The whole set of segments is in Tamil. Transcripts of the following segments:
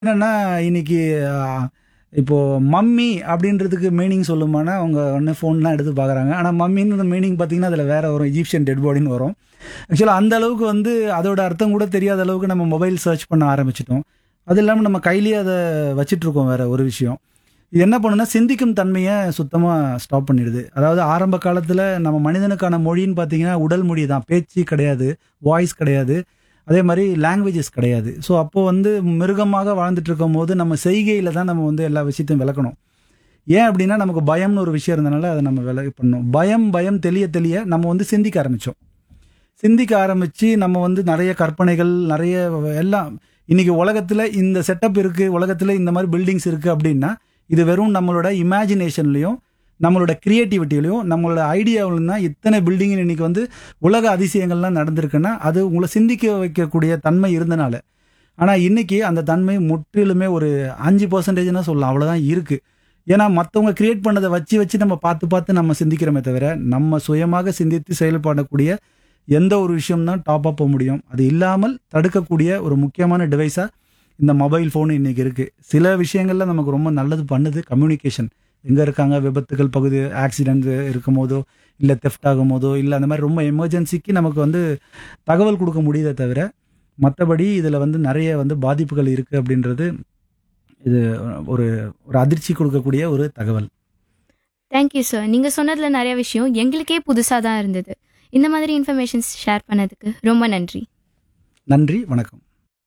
என்னன்னா இன்னைக்கு இப்போ மம்மி அப்படின்றதுக்கு மீனிங் சொல்லுமானா அவங்க உடனே ஃபோன்லாம் எடுத்து பார்க்குறாங்க. ஆனால் மம்மின்னு மீனிங் பார்த்தீங்கன்னா அதில் வேற வரும், ஈஜிப்ஷியன் டெட் பாடின்னு வரும். ஆக்சுவலாக அந்த அளவுக்கு வந்து அதோட அர்த்தம் கூட தெரியாத அளவுக்கு நம்ம மொபைல் சர்ச் பண்ண ஆரம்பிச்சிட்டோம். அது இல்லாமல் நம்ம கையிலேயே அதை வச்சிட்ருக்கோம். வேற ஒரு விஷயம் இது என்ன பண்ணுன்னா சிந்திக்கும் தன்மையை சுத்தமாக ஸ்டாப் பண்ணிடுது. அதாவது ஆரம்ப காலத்தில் நம்ம மனிதனுக்கான மொழின்னு பார்த்தீங்கன்னா உடல் மொழி தான், பேச்சு கிடையாது, வாய்ஸ் கிடையாது, அதே மாதிரி லாங்குவேஜஸ் கிடையாது. ஸோ அப்போது வந்து மிருகமாக வாழ்ந்துட்டு இருக்கும் போது நம்ம செய்கையில் தான் நம்ம வந்து எல்லா விஷயத்தையும் விளக்கணும். ஏன் அப்படின்னா நமக்கு பயம்னு ஒரு விஷயம் இருந்தனால அதை நம்ம பண்ணோம். பயம் தெளிய தெளிய நம்ம வந்து சிந்திக்க ஆரம்பித்தோம். சிந்திக்க ஆரம்பித்து நம்ம வந்து நிறைய கற்பனைகள் நிறைய எல்லாம் இன்றைக்கி உலகத்தில் இந்த செட்டப் இருக்குது, உலகத்தில் இந்த மாதிரி பில்டிங்ஸ் இருக்குது அப்படின்னா இது வெறும் நம்மளோட இமேஜினேஷன்லையும் நம்மளோட கிரியேட்டிவிட்டிலையும் நம்மளோட ஐடியாவிலும் தான் இத்தனை பில்டிங் இன்னைக்கு வந்து உலக அதிசயங்கள்லாம் நடந்திருக்குன்னா அது உங்களை சிந்திக்க வைக்கக்கூடிய தன்மை இருந்தனால. ஆனால் இன்னைக்கு அந்த தன்மை முற்றிலுமே ஒரு 5% சொல்லலாம், அவ்வளோதான் இருக்குது. ஏன்னா மற்றவங்க கிரியேட் பண்ணதை வச்சு நம்ம பார்த்து நம்ம சிந்திக்கிறோமே தவிர நம்ம சுயமாக சிந்தித்து செயல்படக்கூடிய எந்த ஒரு விஷயம் தான் டாப்பாக போக முடியும். அது இல்லாமல் தடுக்கக்கூடிய ஒரு முக்கியமான டிவைஸாக இந்த மொபைல் ஃபோன் இன்றைக்கி இருக்குது. சில விஷயங்களில் நமக்கு ரொம்ப நல்லது பண்ணுது. கம்யூனிகேஷன் எங்கே இருக்காங்க, விபத்துகள் பகுதி ஆக்சிடென்ட் இருக்கும் போதோ இல்லை தெஃப்ட் ஆகும் போதோ இல்லை அந்த மாதிரி ரொம்ப எமர்ஜென்சிக்கு நமக்கு வந்து தகவல் கொடுக்க முடியுதே தவிர மற்றபடி இதில் வந்து நிறைய வந்து பாதிப்புகள் இருக்குது அப்படின்றது இது ஒரு ஒரு அதிர்ச்சி கொடுக்கக்கூடிய ஒரு தகவல். Thank you sir. நீங்கள் சொன்னதில் நிறைய விஷயம் எங்களுக்கே புதுசாக தான் இருந்தது. இந்த மாதிரி இன்ஃபர்மேஷன்ஸ் ஷேர் பண்ணதுக்கு ரொம்ப நன்றி. நன்றி, வணக்கம்.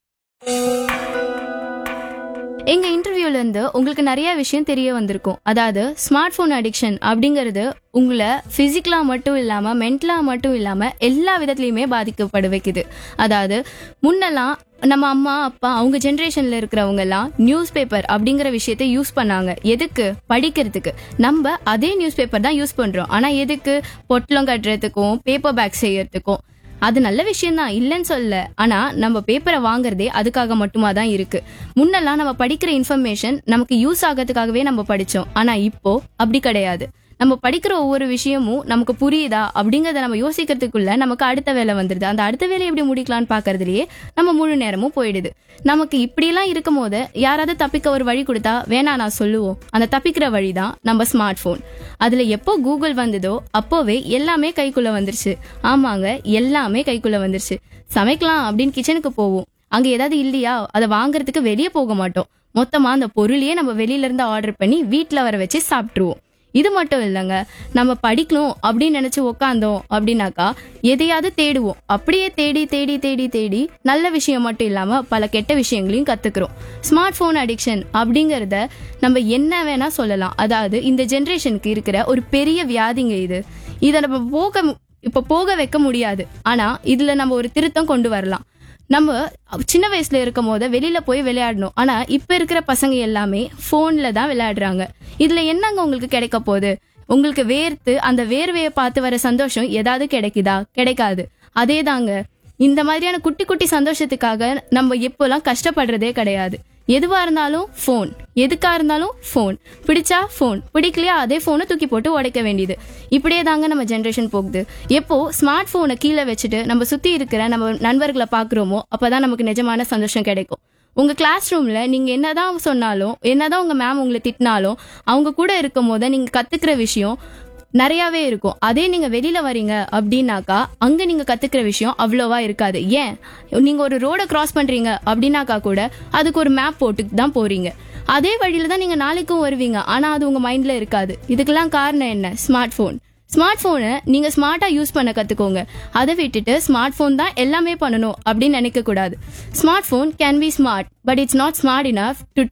எங்கள் இன்டர்வியூலேருந்து உங்களுக்கு நிறைய விஷயம் தெரிய வந்திருக்கும். அதாவது ஸ்மார்ட் ஃபோன் அடிக்ஷன் அப்படிங்கிறது உங்களை ஃபிசிக்கலாக மட்டும் இல்லாமல் மென்டலாக மட்டும் இல்லாமல் எல்லா விதத்துலையுமே பாதிக்கப்பட வைக்குது. அதாவது முன்னெல்லாம் நம்ம அம்மா அப்பா அவங்க ஜென்ரேஷனில் இருக்கிறவங்கெல்லாம் நியூஸ் பேப்பர் அப்படிங்கிற விஷயத்தை யூஸ் பண்ணாங்க. எதுக்கு? படிக்கிறதுக்கு. நம்ம அதே நியூஸ் பேப்பர் தான் யூஸ் பண்ணுறோம். ஆனால் எதுக்கு? பொட்டலம் கட்டுறதுக்கும் பேப்பர் பேக் செய்யறதுக்கும். அது நல்ல விஷயம் தான், இல்லைன்னு சொல்ல. ஆனா நம்ம பேப்பரை வாங்குறதே அதுக்காக மட்டுமா தான் இருக்கு. முன்னெல்லாம் நம்ம படிக்கிற இன்ஃபர்மேஷன் நமக்கு யூஸ் ஆகிறதுக்காகவே நம்ம படிச்சோம். ஆனா இப்போ அப்படி கிடையாது. நம்ம படிக்கிற ஒவ்வொரு விஷயமும் நமக்கு புரியுதா அப்படிங்கறத நம்ம யோசிக்கிறதுக்குள்ள நமக்கு அடுத்த வேலை வந்துடுது. அந்த அடுத்த வேலை எப்படி முடிக்கலாம்னு பாக்குறதுலயே நம்ம முழு நேரமும் போயிடுது. நமக்கு இப்படியெல்லாம் இருக்கும் போது யாராவது தப்பிக்க ஒரு வழி கொடுத்தா வேணா நான் சொல்லுவோம். அந்த தப்பிக்கிற வழிதான் நம்ம ஸ்மார்ட் போன். அதுல எப்போ கூகுள் வந்ததோ அப்போவே எல்லாமே கைக்குள்ள வந்துருச்சு. ஆமாங்க, எல்லாமே கைக்குள்ள வந்துருச்சு. சமைக்கலாம் அப்படின்னு கிச்சனுக்கு போவோம். அங்க ஏதாவது இல்லையா அதை வாங்குறதுக்கு வெளியே போக மாட்டோம். மொத்தமா அந்த பொருளையே நம்ம வெளியில இருந்து ஆர்டர் பண்ணி வீட்டுல வர வச்சு சாப்பிட்டுருவோம். இது மட்டும் இல்லைங்க, நம்ம படிக்கணும் அப்படின்னு நினைச்சு உக்காந்தோம் அப்படின்னாக்கா எதையாவது தேடுவோம். அப்படியே தேடி தேடி தேடி தேடி நல்ல விஷயம் மட்டும் இல்லாம பல கெட்ட விஷயங்களையும் கத்துக்கிறோம். ஸ்மார்ட் போன் அடிக்ஷன் அப்படிங்கறத நம்ம என்ன வேணா சொல்லலாம். அதாவது இந்த ஜென்ரேஷனுக்கு இருக்கிற ஒரு பெரிய வியாதிங்க இது. இதை நம்ம போக வைக்க முடியாது. ஆனா இதுல நம்ம ஒரு திருத்தம் கொண்டு வரலாம். நம்ம சின்ன வயசுல இருக்கும் போது வெளியில போய் விளையாடணும். ஆனா இப்ப இருக்கிற பசங்க எல்லாமே போன்ல தான் விளையாடுறாங்க. இதுல என்னங்க உங்களுக்கு கிடைக்க போகுது? உங்களுக்கு வேர்த்து அந்த வேர்வையை பார்த்து வர சந்தோஷம் ஏதாவது கிடைக்குதா? கிடைக்காது. அதே தாங்க, இந்த மாதிரியான குட்டி குட்டி சந்தோஷத்துக்காக நம்ம எப்போல்லாம் கஷ்டப்படுறதே கிடையாது. எதுவா இருந்தாலும் ஃபோன், எதுக்கா இருந்தாலும் ஃபோன். பிடிச்சா ஃபோன், பிடிக்கலையா அதே ஃபோனை தூக்கி போட்டு உடைக்க வேண்டியது. இப்படியே தாங்க நம்ம ஜென்ரேஷன் போகுது. எப்போ ஸ்மார்ட் ஃபோனை கீழே வச்சுட்டு நம்ம சுற்றி இருக்கிற நம்ம நண்பர்களை பார்க்குறோமோ அப்போதான் நமக்கு நிஜமான சந்தோஷம் கிடைக்கும். உங்கள் கிளாஸ் ரூமில் நீங்கள் என்னதான் சொன்னாலும், என்னதான் உங்கள் மேம் உங்களை திட்டினாலும், அவங்க கூட இருக்கும் போது நீங்கள் கற்றுக்கிற விஷயம் நிறையாவே இருக்கும். அதே நீங்க வெளியில வரீங்க அப்படின்னாக்கா அங்க நீங்க கத்துக்கிற விஷயம் அவ்வளோவா இருக்காது. ஏன், நீங்க ஒரு ரோட கிராஸ் பண்றீங்க அப்படின்னாக்கா கூட அதுக்கு ஒரு மேப் போட்டு தான் போறீங்க. அதே வழியில தான் நீங்க நாளைக்கும் வருவீங்க. ஆனா அது உங்க மைண்ட்ல இருக்காது. இதுக்கெல்லாம் காரணம் என்ன? Smart phone. ஸ்மார்ட் போனை நீங்க ஸ்மார்ட்டா யூஸ் பண்ண கத்துக்கோங்க. அதை விட்டுட்டு ஸ்மார்ட் போன் தான் எல்லாமே பண்ணணும் அப்படின்னு நினைக்க கூடாது. Smart phone can be smart, but it's not smart enough to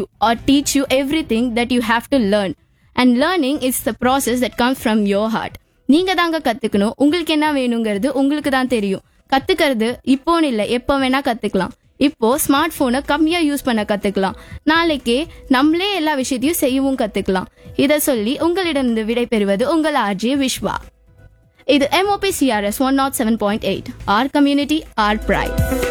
teach you everything that you have to learn. And learning is the process that comes from your heart. நீங்க தாங்க கத்துக்கணும். உங்களுக்கு என்ன வேணுங்கிறது உங்களுக்கு தான் தெரியும். கத்துக்கிறது இப்போன்னு இல்லை, எப்போ வேணா கத்துக்கலாம். இப்போ ஸ்மார்ட் போனை கம்மியா யூஸ் பண்ண கத்துக்கலாம். நாளைக்கே நம்மளே எல்லா விஷயத்தையும் செய்யவும் கத்துக்கலாம். இதை சொல்லி உங்களிடம் விடை பெறுவது உங்கள் ஆர்ஜே விஸ்வா. இது MOP CRS 107.8. Our community, our pride.